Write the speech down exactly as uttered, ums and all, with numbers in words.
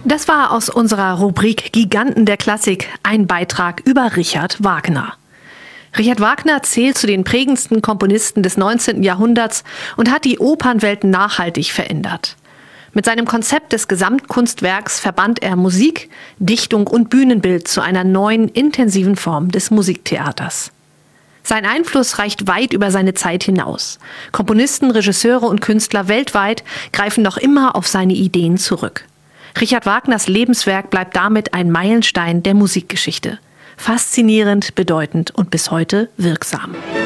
Das war aus unserer Rubrik Giganten der Klassik ein Beitrag über Richard Wagner. Richard Wagner zählt zu den prägendsten Komponisten des neunzehnten Jahrhunderts und hat die Opernwelt nachhaltig verändert. Mit seinem Konzept des Gesamtkunstwerks verband er Musik, Dichtung und Bühnenbild zu einer neuen, intensiven Form des Musiktheaters. Sein Einfluss reicht weit über seine Zeit hinaus. Komponisten, Regisseure und Künstler weltweit greifen noch immer auf seine Ideen zurück. Richard Wagners Lebenswerk bleibt damit ein Meilenstein der Musikgeschichte. Faszinierend, bedeutend und bis heute wirksam.